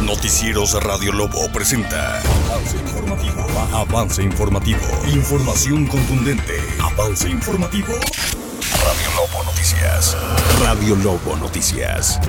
Noticieros Radio Lobo presenta Avance Informativo. Información contundente. Avance Informativo. Radio Lobo Noticias. Radio Lobo Noticias.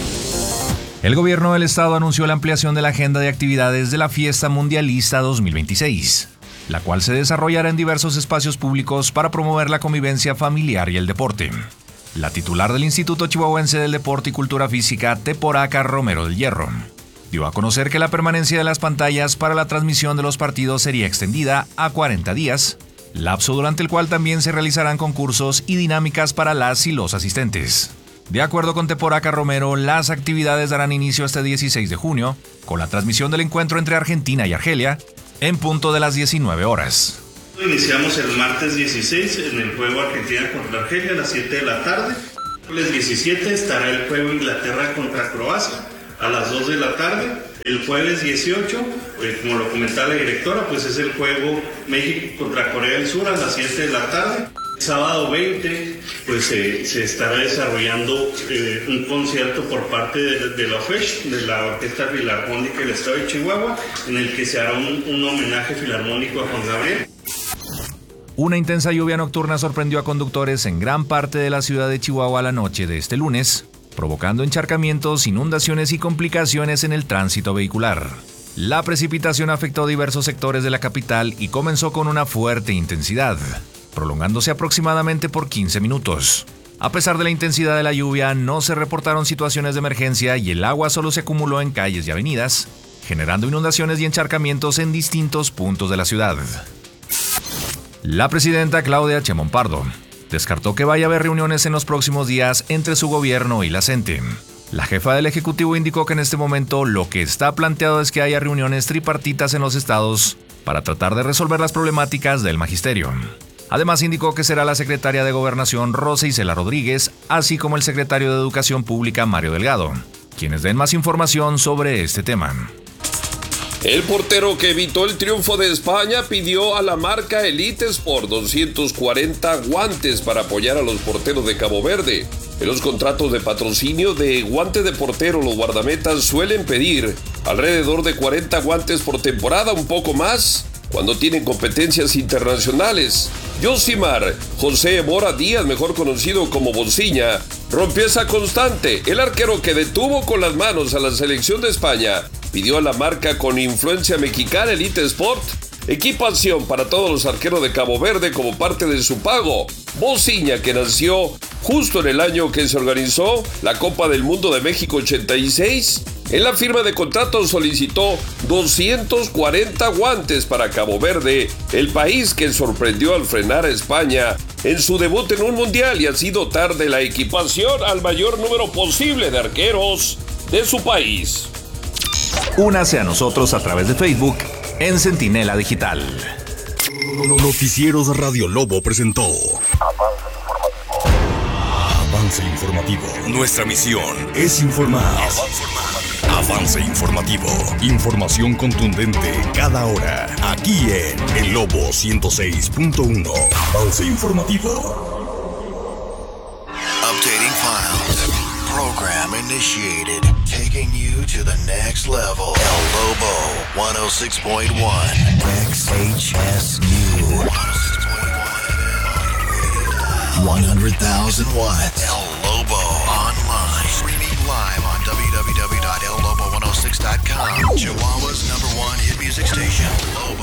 El gobierno del estado anunció la ampliación de la agenda de actividades de la Fiesta Mundialista 2026, la cual se desarrollará en diversos espacios públicos para promover la convivencia familiar y el deporte. La titular del Instituto Chihuahuense del Deporte y Cultura Física, Teporaca Romero del Hierro, dio a conocer que la permanencia de las pantallas para la transmisión de los partidos sería extendida a 40 días, lapso durante el cual también se realizarán concursos y dinámicas para las y los asistentes. De acuerdo con Teporaca Romero, las actividades darán inicio este 16 de junio, con la transmisión del encuentro entre Argentina y Argelia, en punto de las 19 horas. Iniciamos el martes 16 en el juego Argentina contra Argelia a las 7 de la tarde. El 17 estará el juego Inglaterra contra Croacia a las 2 de la tarde. El jueves 18, como lo comentaba la directora, pues es el juego México contra Corea del Sur a las 7 de la tarde. Sábado 20, pues se estará desarrollando un concierto por parte de la OFECH, de la Orquesta Filarmónica del Estado de Chihuahua, en el que se hará un homenaje filarmónico a Juan Gabriel. Una intensa lluvia nocturna sorprendió a conductores en gran parte de la ciudad de Chihuahua la noche de este lunes, provocando encharcamientos, inundaciones y complicaciones en el tránsito vehicular. La precipitación afectó diversos sectores de la capital y comenzó con una fuerte intensidad, prolongándose aproximadamente por 15 minutos. A pesar de la intensidad de la lluvia, no se reportaron situaciones de emergencia y el agua solo se acumuló en calles y avenidas, generando inundaciones y encharcamientos en distintos puntos de la ciudad. La presidenta Claudia Sheinbaum Pardo descartó que vaya a haber reuniones en los próximos días entre su gobierno y la CENTE. La jefa del Ejecutivo indicó que en este momento lo que está planteado es que haya reuniones tripartitas en los estados para tratar de resolver las problemáticas del magisterio. Además, indicó que será la secretaria de Gobernación Rosa Isela Rodríguez, así como el secretario de Educación Pública Mario Delgado, quienes den más información sobre este tema. El portero que evitó el triunfo de España pidió a la marca Elite Sport 240 guantes para apoyar a los porteros de Cabo Verde. En los contratos de patrocinio de guante de portero, los guardametas suelen pedir alrededor de 40 guantes por temporada, un poco más cuando tienen competencias internacionales. Yosimar José Mora Díaz, mejor conocido como Bociña, rompió esa constante. El arquero que detuvo con las manos a la selección de España pidió a la marca con influencia mexicana Elite Sport equipación para todos los arqueros de Cabo Verde como parte de su pago. Bociña, que nació justo en el año que se organizó la Copa del Mundo de México 86, en la firma de contrato solicitó 240 guantes para Cabo Verde, el país que sorprendió al frenar a España en su debut en un mundial y así dotar de la equipación al mayor número posible de arqueros de su país. Únase a nosotros a través de Facebook en Centinela Digital. Noticieros Radio Lobo presentó Avance Informativo. Nuestra misión es informar. Avance Informativo. Información contundente cada hora. Aquí en El Lobo 106.1. Avance Informativo. Updating files. Program initiated. Taking you to the next level. El Lobo 106.1. XHS News. 100,000 watts. El Lobo online. Streaming live on www.ellobo106.com. Chihuahua's #1 hit music station. Lobo.